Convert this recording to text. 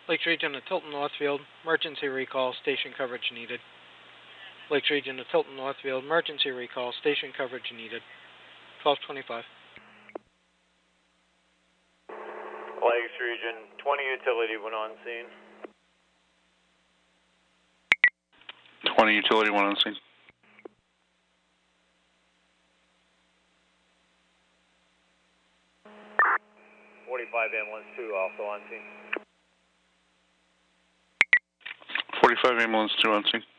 Lakes Region to Tilton Northfield, emergency recall, station coverage needed. Lakes Region to Tilton Northfield, emergency recall, station coverage needed. 1225. Lakes Region, 20 utility went on scene. 20 utility went on scene. Ambulance 2 also on scene. 45 ambulance 2 on scene.